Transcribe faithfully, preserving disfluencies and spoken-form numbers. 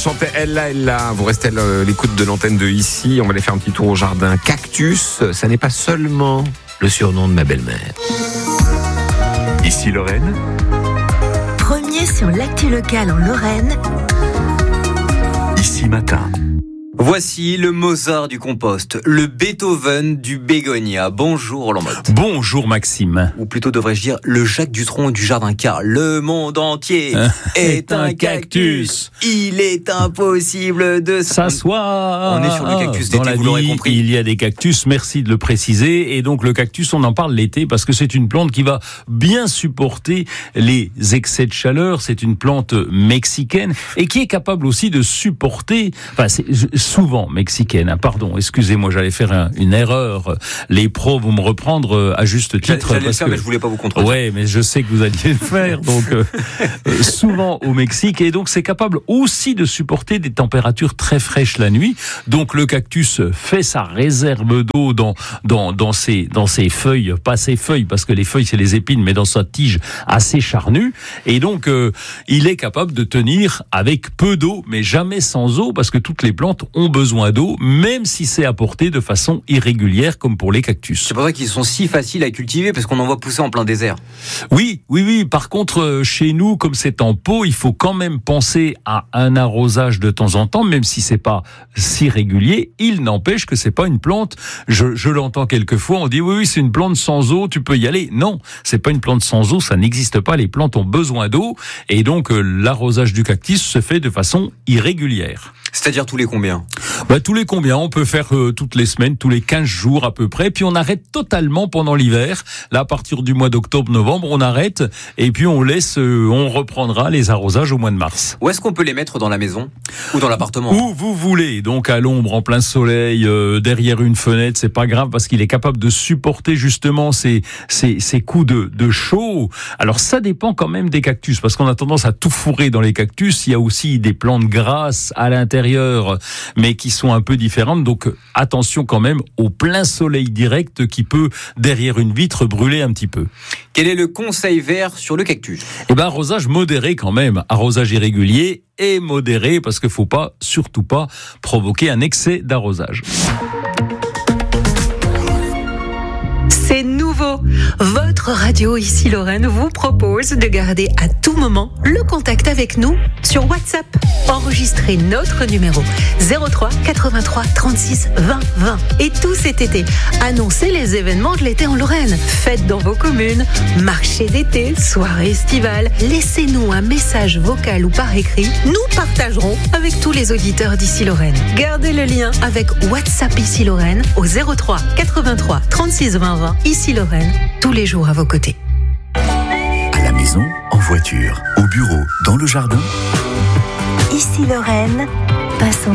chantait Ella Ella. Vous restez à l'écoute de l'antenne de ici. On va aller faire un petit tour au jardin Cactus. Ça n'est pas seulement le surnom de ma belle-mère. Ici Lorraine. Premier sur l'actu locale en Lorraine. Ici Matin. Voici le Mozart du compost, le Beethoven du bégonia. Bonjour Roland Motte. Bonjour Maxime. Ou plutôt devrais-je dire le Jacques Dutronc du jardin, car le monde entier est un cactus. Il est impossible de s'asseoir. On est sur le cactus d'été, dans la vous vie, l'aurez compris. Il y a des cactus, merci de le préciser. Et donc le cactus, on en parle l'été parce que c'est une plante qui va bien supporter les excès de chaleur. C'est une plante mexicaine et qui est capable aussi de supporter... Enfin, c'est, souvent mexicaine, hein, pardon, excusez-moi, j'allais faire un, une erreur. Les pros vont me reprendre à juste titre. J'allais parce le faire, que, mais je voulais pas vous contredire. Ouais, mais je sais que vous alliez le faire. Donc, euh, euh, souvent au Mexique, et donc c'est capable aussi de supporter des températures très fraîches la nuit. Donc le cactus fait sa réserve d'eau dans dans dans ses dans ses feuilles, pas ses feuilles parce que les feuilles c'est les épines, mais dans sa tige assez charnue. Et donc euh, il est capable de tenir avec peu d'eau, mais jamais sans eau, parce que toutes les plantes ont besoin d'eau, même si c'est apporté de façon irrégulière, comme pour les cactus. C'est pour ça qu'ils sont si faciles à cultiver, parce qu'on en voit pousser en plein désert. Oui, oui, oui. Par contre, chez nous, comme c'est en pot, il faut quand même penser à un arrosage de temps en temps, même si c'est pas si régulier. Il n'empêche que c'est pas une plante. Je, je l'entends quelquefois. On dit oui, oui, c'est une plante sans eau, tu peux y aller. Non, c'est pas une plante sans eau, ça n'existe pas. Les plantes ont besoin d'eau, et donc euh, l'arrosage du cactus se fait de façon irrégulière. C'est-à-dire tous les combien ? Bah, tous les combien ? On peut faire euh, toutes les semaines, tous les quinze jours à peu près, puis on arrête totalement pendant l'hiver. Là, à partir du mois d'octobre-novembre, on arrête, et puis on laisse, euh, on reprendra les arrosages au mois de mars. Où est-ce qu'on peut les mettre dans la maison ? Ou dans l'appartement ? Où vous voulez, donc à l'ombre, en plein soleil, euh, derrière une fenêtre, c'est pas grave, parce qu'il est capable de supporter justement ces, ces, ces coups de, de chaud. Alors ça dépend quand même des cactus, parce qu'on a tendance à tout fourrer dans les cactus. Il y a aussi des plantes grasses à l'intérieur, mais qui sont un peu différentes. Donc attention quand même au plein soleil direct qui peut, derrière une vitre, brûler un petit peu. Quel est le conseil vert sur le cactus ? Eh ben, arrosage modéré quand même. Arrosage irrégulier et modéré, parce qu'il ne faut pas, surtout pas, provoquer un excès d'arrosage. C'est nouveau. Votre radio ici Lorraine vous propose de garder à tout moment le contact avec nous sur WhatsApp. Enregistrez notre numéro zéro trois quatre-vingt-trois trente-six vingt vingt. Et tout cet été, annoncez les événements de l'été en Lorraine. Fêtes dans vos communes, marché d'été, soirée estivale. Laissez-nous un message vocal ou par écrit. Nous partagerons avec tous les auditeurs d'ici Lorraine. Gardez le lien avec WhatsApp ici Lorraine au zéro trois quatre-vingt-trois trente-six vingt vingt. Ici Lorraine, tous les jours à vos côtés. À la maison, en voiture, au bureau, dans le jardin. Ici Lorraine, passons